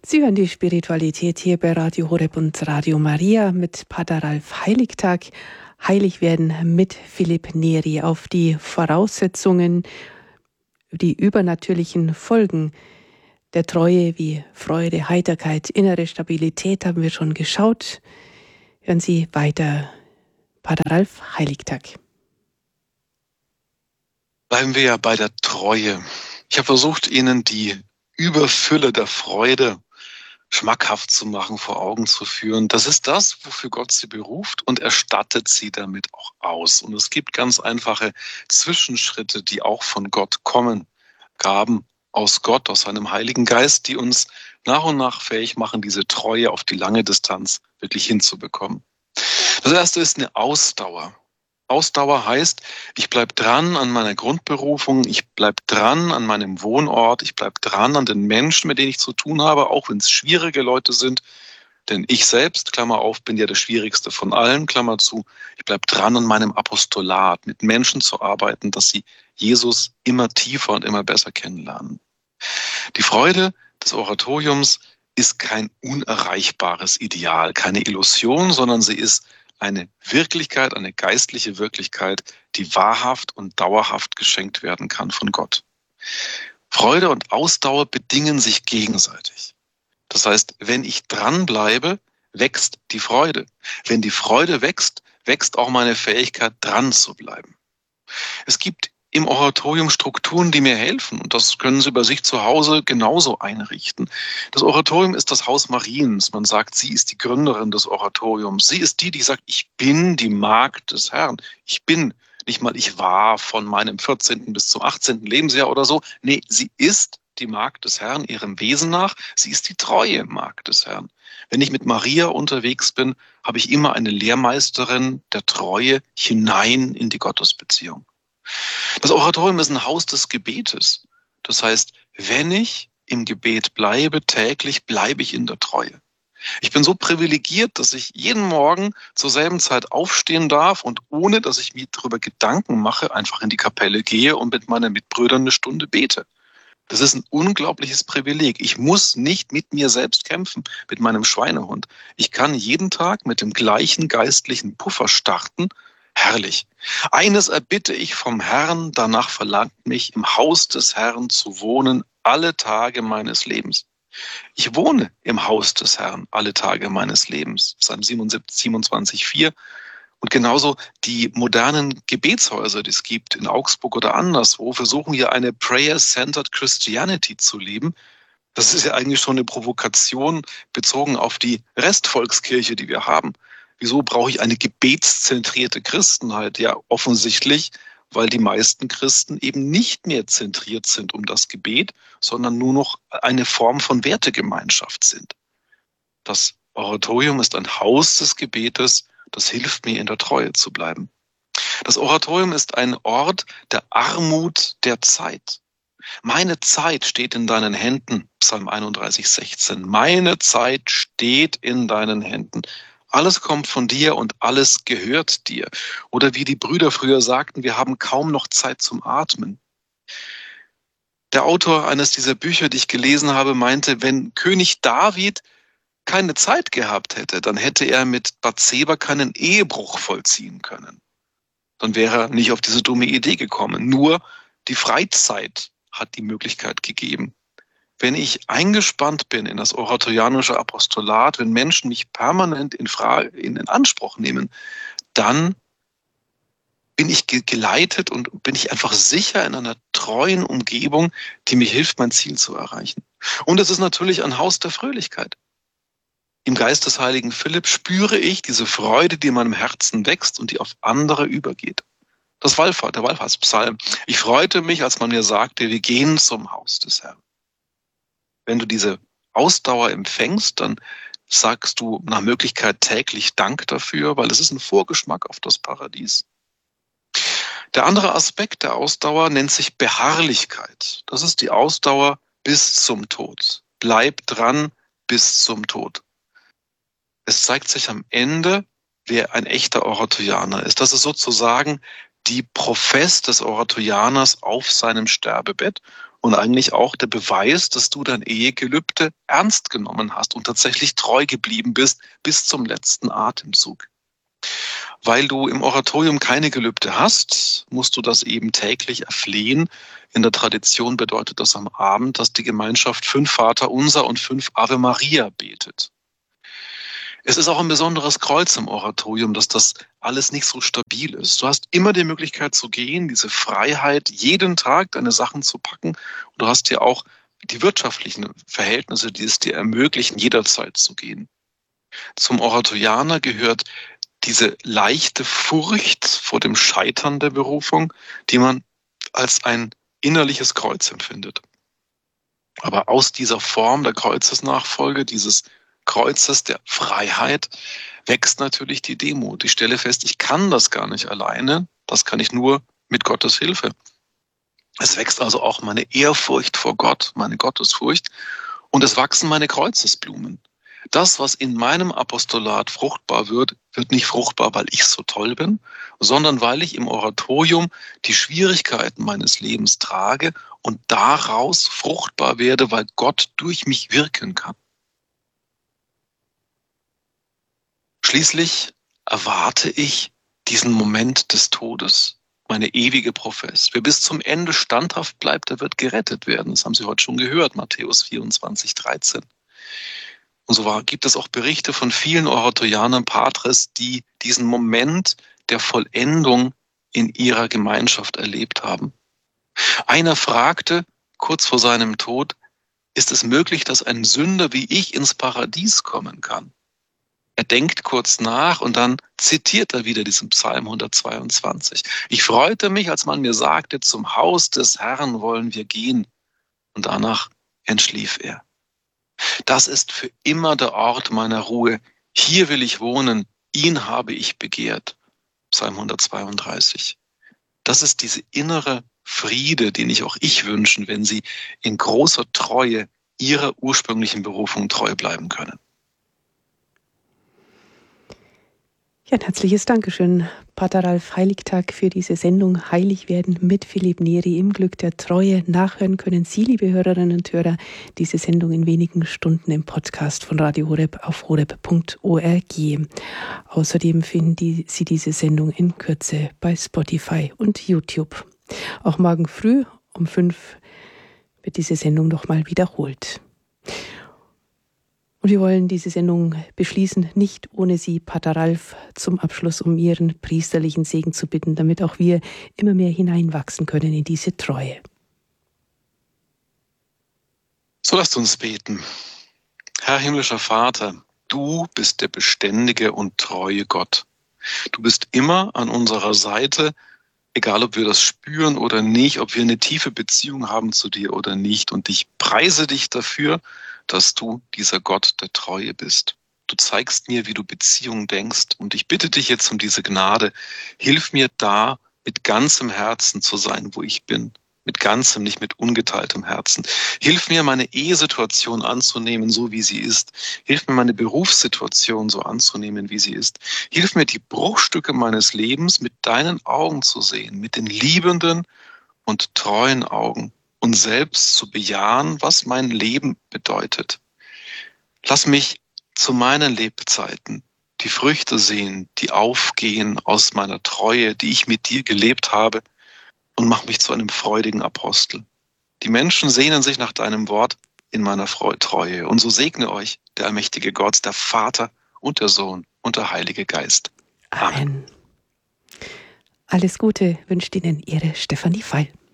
Sie hören die Spiritualität hier bei Radio Horeb und Radio Maria mit Pater Ralf Heiligtag. Heilig werden mit Philipp Neri. Auf die Voraussetzungen, die übernatürlichen Folgen der Treue wie Freude, Heiterkeit, innere Stabilität haben wir schon geschaut. Hören Sie weiter. Pater Ralf Heiligtag. Bleiben wir ja bei der Treue. Ich habe versucht, Ihnen die Überfülle der Freude schmackhaft zu machen, vor Augen zu führen. Das ist das, wofür Gott sie beruft, und er stattet sie damit auch aus. Und es gibt ganz einfache Zwischenschritte, die auch von Gott kommen. Gaben aus Gott, aus seinem Heiligen Geist, die uns nach und nach fähig machen, diese Treue auf die lange Distanz wirklich hinzubekommen. Das erste ist eine Ausdauer. Ausdauer heißt, ich bleibe dran an meiner Grundberufung, ich bleibe dran an meinem Wohnort, ich bleibe dran an den Menschen, mit denen ich zu tun habe, auch wenn es schwierige Leute sind. Denn ich selbst, Klammer auf, bin ja der schwierigste von allen, Klammer zu. Ich bleibe dran an meinem Apostolat, mit Menschen zu arbeiten, dass sie Jesus immer tiefer und immer besser kennenlernen. Die Freude des Oratoriums ist kein unerreichbares Ideal, keine Illusion, sondern sie ist eine Wirklichkeit, eine geistliche Wirklichkeit, die wahrhaft und dauerhaft geschenkt werden kann von Gott. Freude und Ausdauer bedingen sich gegenseitig. Das heißt, wenn ich dranbleibe, wächst die Freude. Wenn die Freude wächst, wächst auch meine Fähigkeit, dran zu bleiben. Es gibt im Oratorium Strukturen, die mir helfen, und das können Sie bei sich zu Hause genauso einrichten. Das Oratorium ist das Haus Mariens. Man sagt, sie ist die Gründerin des Oratoriums. Sie ist die, die sagt, ich bin die Magd des Herrn. Ich bin, nicht mal ich war von meinem 14. bis zum 18. Lebensjahr oder so. Nee, sie ist die Magd des Herrn ihrem Wesen nach. Sie ist die treue Magd des Herrn. Wenn ich mit Maria unterwegs bin, habe ich immer eine Lehrmeisterin der Treue hinein in die Gottesbeziehung. Das Oratorium ist ein Haus des Gebetes. Das heißt, wenn ich im Gebet bleibe, täglich, bleibe ich in der Treue. Ich bin so privilegiert, dass ich jeden Morgen zur selben Zeit aufstehen darf und ohne, dass ich mir darüber Gedanken mache, einfach in die Kapelle gehe und mit meinen Mitbrüdern eine Stunde bete. Das ist ein unglaubliches Privileg. Ich muss nicht mit mir selbst kämpfen, mit meinem Schweinehund. Ich kann jeden Tag mit dem gleichen geistlichen Puffer starten. Herrlich. Eines erbitte ich vom Herrn, danach verlangt mich, im Haus des Herrn zu wohnen, alle Tage meines Lebens. Ich wohne im Haus des Herrn alle Tage meines Lebens. Psalm 27,4. Und genauso die modernen Gebetshäuser, die es gibt in Augsburg oder anderswo, versuchen hier eine Prayer-Centered Christianity zu leben. Das ist ja eigentlich schon eine Provokation bezogen auf die Restvolkskirche, die wir haben. Wieso brauche ich eine gebetszentrierte Christenheit? Ja, offensichtlich, weil die meisten Christen eben nicht mehr zentriert sind um das Gebet, sondern nur noch eine Form von Wertegemeinschaft sind. Das Oratorium ist ein Haus des Gebetes, das hilft mir, in der Treue zu bleiben. Das Oratorium ist ein Ort der Armut der Zeit. Meine Zeit steht in deinen Händen, Psalm 31,16. Meine Zeit steht in deinen Händen. Alles kommt von dir und alles gehört dir. Oder wie die Brüder früher sagten, wir haben kaum noch Zeit zum Atmen. Der Autor eines dieser Bücher, die ich gelesen habe, meinte, wenn König David keine Zeit gehabt hätte, dann hätte er mit Bathseba keinen Ehebruch vollziehen können. Dann wäre er nicht auf diese dumme Idee gekommen. Nur die Freizeit hat die Möglichkeit gegeben. Wenn ich eingespannt bin in das oratorianische Apostolat, wenn Menschen mich permanent in Anspruch nehmen, dann bin ich geleitet und bin ich einfach sicher in einer treuen Umgebung, die mir hilft, mein Ziel zu erreichen. Und es ist natürlich ein Haus der Fröhlichkeit. Im Geist des heiligen Philipp spüre ich diese Freude, die in meinem Herzen wächst und die auf andere übergeht. Der Wallfahrtspsalm. Ich freute mich, als man mir sagte, wir gehen zum Haus des Herrn. Wenn du diese Ausdauer empfängst, dann sagst du nach Möglichkeit täglich Dank dafür, weil es ist ein Vorgeschmack auf das Paradies. Der andere Aspekt der Ausdauer nennt sich Beharrlichkeit. Das ist die Ausdauer bis zum Tod. Bleib dran bis zum Tod. Es zeigt sich am Ende, wer ein echter Oratorianer ist. Das ist sozusagen die Profess des Oratorianers auf seinem Sterbebett. und eigentlich auch der Beweis, dass du dein Ehegelübde ernst genommen hast und tatsächlich treu geblieben bist bis zum letzten Atemzug. Weil du im Oratorium keine Gelübde hast, musst du das eben täglich erflehen. In der Tradition bedeutet das am Abend, dass die Gemeinschaft 5 Vaterunser und 5 Ave Maria betet. Es ist auch ein besonderes Kreuz im Oratorium, dass das alles nicht so stabil ist. Du hast immer die Möglichkeit zu gehen, diese Freiheit, jeden Tag deine Sachen zu packen. Und du hast ja auch die wirtschaftlichen Verhältnisse, die es dir ermöglichen, jederzeit zu gehen. Zum Oratorianer gehört diese leichte Furcht vor dem Scheitern der Berufung, die man als ein innerliches Kreuz empfindet. Aber aus dieser Form der Kreuzesnachfolge, dieses Kreuzes der Freiheit, wächst natürlich die Demut. Ich stelle fest, ich kann das gar nicht alleine, das kann ich nur mit Gottes Hilfe. Es wächst also auch meine Ehrfurcht vor Gott, meine Gottesfurcht, und es wachsen meine Kreuzesblumen. Das, was in meinem Apostolat fruchtbar wird, wird nicht fruchtbar, weil ich so toll bin, sondern weil ich im Oratorium die Schwierigkeiten meines Lebens trage und daraus fruchtbar werde, weil Gott durch mich wirken kann. Schließlich erwarte ich diesen Moment des Todes, meine ewige Profess. Wer bis zum Ende standhaft bleibt, der wird gerettet werden. Das haben Sie heute schon gehört, Matthäus 24,13. Und so gibt es auch Berichte von vielen Oratorianern, Patres, die diesen Moment der Vollendung in ihrer Gemeinschaft erlebt haben. Einer fragte kurz vor seinem Tod, ist es möglich, dass ein Sünder wie ich ins Paradies kommen kann? Er denkt kurz nach und dann zitiert er wieder diesen Psalm 122. Ich freute mich, als man mir sagte, zum Haus des Herrn wollen wir gehen. Und danach entschlief er. Das ist für immer der Ort meiner Ruhe. Hier will ich wohnen, ihn habe ich begehrt. Psalm 132. Das ist diese innere Friede, den auch ich wünschen, wenn Sie in großer Treue Ihrer ursprünglichen Berufung treu bleiben können. Ja, ein herzliches Dankeschön, Pater Ralf Heiligtag, für diese Sendung Heilig werden mit Philipp Neri im Glück der Treue. Nachhören können Sie, liebe Hörerinnen und Hörer, diese Sendung in wenigen Stunden im Podcast von Radio Horeb auf horeb.org. Außerdem finden Sie diese Sendung in Kürze bei Spotify und YouTube. Auch morgen früh um 5 wird diese Sendung nochmal wiederholt. Und wir wollen diese Sendung beschließen, nicht ohne Sie, Pater Ralf, zum Abschluss um Ihren priesterlichen Segen zu bitten, damit auch wir immer mehr hineinwachsen können in diese Treue. So lasst uns beten. Herr himmlischer Vater, du bist der beständige und treue Gott. Du bist immer an unserer Seite, egal ob wir das spüren oder nicht, ob wir eine tiefe Beziehung haben zu dir oder nicht. Und ich preise dich dafür, dass du dieser Gott der Treue bist. Du zeigst mir, wie du Beziehungen denkst. Und ich bitte dich jetzt um diese Gnade. Hilf mir da, mit ganzem Herzen zu sein, wo ich bin. Mit ganzem, nicht mit ungeteiltem Herzen. Hilf mir, meine Ehesituation anzunehmen, so wie sie ist. Hilf mir, meine Berufssituation so anzunehmen, wie sie ist. Hilf mir, die Bruchstücke meines Lebens mit deinen Augen zu sehen, mit den liebenden und treuen Augen. Und selbst zu bejahen, was mein Leben bedeutet. Lass mich zu meinen Lebzeiten die Früchte sehen, die aufgehen aus meiner Treue, die ich mit dir gelebt habe, und mach mich zu einem freudigen Apostel. Die Menschen sehnen sich nach deinem Wort in meiner Treue. Und so segne euch der allmächtige Gott, der Vater und der Sohn und der Heilige Geist. Amen. Alles Gute wünscht Ihnen Ihre Stefanie Fall.